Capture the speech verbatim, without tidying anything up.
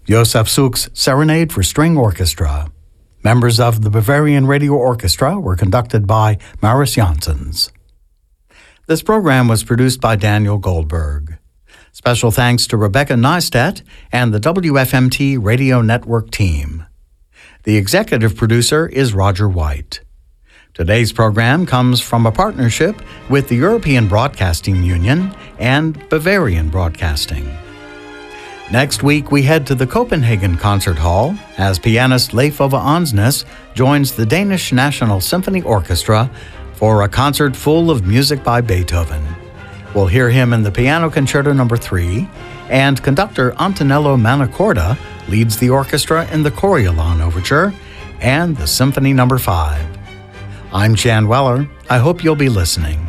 Josef Suk's Serenade for String Orchestra. Members of the Bavarian Radio Orchestra were conducted by Maris Janssens. This program was produced by Daniel Goldberg. Special thanks to Rebecca Neistat and the W F M T Radio Network team. The executive producer is Roger White. Today's program comes from a partnership with the European Broadcasting Union and Bavarian Broadcasting. Next week, we head to the Copenhagen Concert Hall as pianist Leif Ove Ansnes joins the Danish National Symphony Orchestra for a concert full of music by Beethoven. We'll hear him in the Piano Concerto Number three, and conductor Antonello Manacorda leads the orchestra in the Coriolan Overture and the Symphony Number five. I'm Jan Weller. I hope you'll be listening.